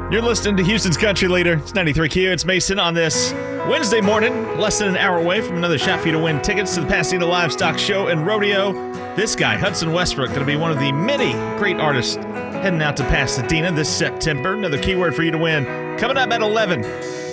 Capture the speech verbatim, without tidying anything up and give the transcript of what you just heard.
You're listening to Houston's Country Leader. It's ninety-three Q. It's Mason on this Wednesday morning, less than an hour away from another shot for you to win tickets to the Pasadena Livestock Show and Rodeo. This guy, Hudson Westbrook, going to be one of the many great artists heading out to Pasadena this September. Another keyword for you to win coming up at eleven.